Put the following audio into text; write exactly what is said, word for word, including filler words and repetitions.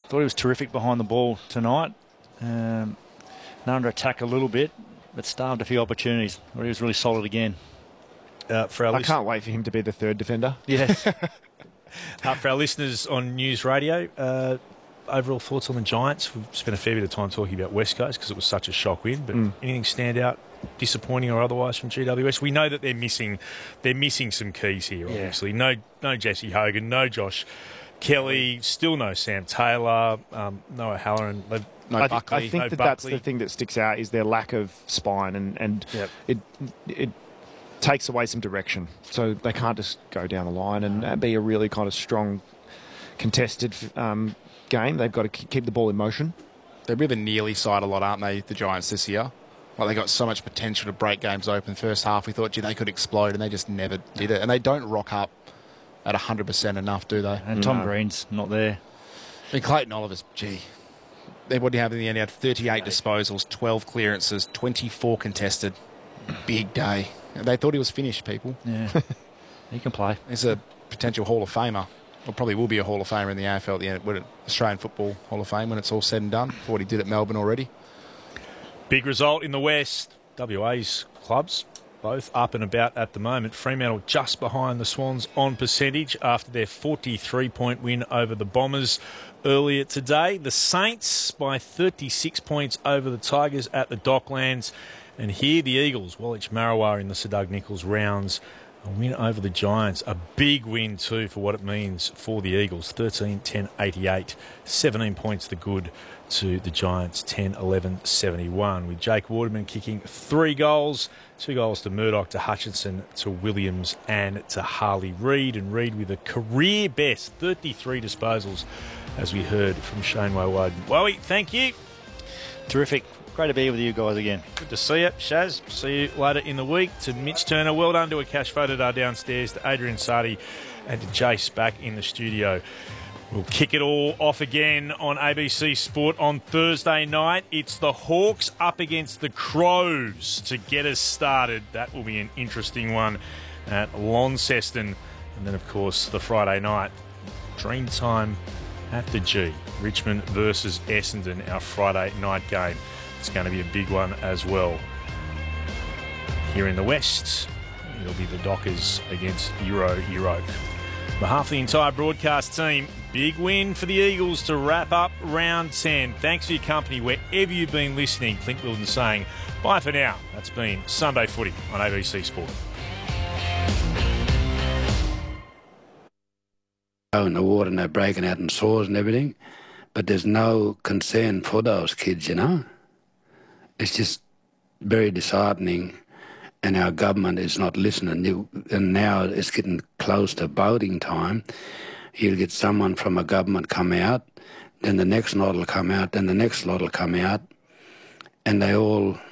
thought he was terrific behind the ball tonight. Um, under attack a little bit, but starved a few opportunities. Thought he was really solid again. Uh, for our I list- can't wait for him to be the third defender. Yes. uh, for our listeners on News Radio, uh, overall thoughts on the Giants? We've spent a fair bit of time talking about West Coast because it was such a shock win, but mm. anything stand out, disappointing or otherwise from G W S? We know that they're missing they're missing some keys here, obviously. Yeah. No no Jesse Hogan, no Josh Kelly, still no Sam Taylor, um, no O'Halloran, no I, th- Buckley. I think no that Buckley. That's the thing that sticks out is their lack of spine, and, and yep. it it takes away some direction. So they can't just go down the line and uh, be a really kind of strong, contested um, game. They've got to keep the ball in motion. They're a bit of a nearly side a lot, aren't they, the Giants this year? Like, they got so much potential to break games open. First half, we thought, gee, they could explode, and they just never did it. And they don't rock up at one hundred percent enough, do they? And Tom no. Green's not there. I mean, Clayton Oliver's, gee, what do you have in the end? He had thirty-eight disposals, twelve clearances, twenty-four contested. Big day. They thought he was finished, people. Yeah, he can play. He's a potential Hall of Famer. Or probably will be a Hall of Famer in the A F L at the end, when Australian Football Hall of Fame, when it's all said and done, for what he did at Melbourne already. Big result in the West. W A's clubs both up and about at the moment. Fremantle just behind the Swans on percentage after their forty-three point win over the Bombers earlier today. The Saints by thirty-six points over the Tigers at the Docklands. And here the Eagles, Woolwich Marrawah in the Sir Doug Nicholls rounds. A win over the Giants. A big win too for what it means for the Eagles. thirteen ten eighty-eight. seventeen points the good to the Giants. ten eleven seventy-one. With Jake Waterman kicking three goals. Two goals to Murdoch, to Hutchinson, to Williams and to Harley Reid. And Reid with a career best thirty-three disposals, as we heard from Shane Woewodin. Wowie, thank you. Terrific. Great to be here with you guys again. Good to see you, Shaz. See you later in the week. To Mitch Turner, well done to Akash Fotodar downstairs, to Adrian Sardi and to Jace back in the studio. We'll kick it all off again on A B C Sport on Thursday night. It's the Hawks up against the Crows to get us started. That will be an interesting one at Launceston. And then, of course, the Friday night, Dreamtime at the G. Richmond versus Essendon, our Friday night game. It's going to be a big one as well. Here in the West, it'll be the Dockers against Euro Europe. On behalf of the entire broadcast team, big win for the Eagles to wrap up round ten. Thanks for your company wherever you've been listening. Clint Wilden saying bye for now. That's been Sunday Footy on A B C Sport. Oh, in the water and they're breaking out in sores and everything, but there's no concern for those kids, you know. It's just very disheartening, and our government is not listening. You, and now it's getting close to voting time. You'll get someone from a government come out, then the next lot will come out, then the next lot will come out, and they all